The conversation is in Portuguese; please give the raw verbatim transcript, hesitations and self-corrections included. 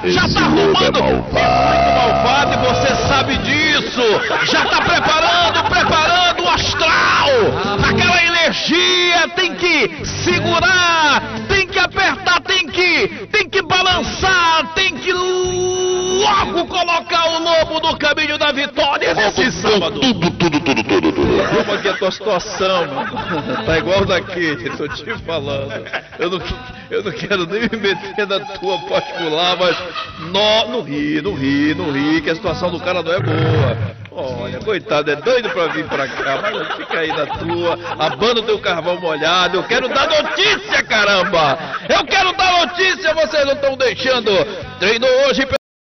já tá arrumando. É muito malvado e você sabe disso. Já tá preparando, preparando o astral. Aquela energia tem que segurar, tem que apertar, tem que, tem que balançar, tem que logo colocar o lobo no caminho da vitória nesse sábado. Tudo, tudo, tudo, tudo, tudo. Como aqui é a tua situação, mano? Tá igual daqui, tô te falando. Eu não, eu não quero nem me meter na tua particular, mas no, não ri, não ri, não ri, que a situação do cara não é boa. Olha, coitado, é doido pra vir pra cá, mas fica aí na tua, abana o teu carvão molhado. Eu quero dar notícia, caramba! Eu quero dar notícia, vocês não estão deixando. Treinou hoje.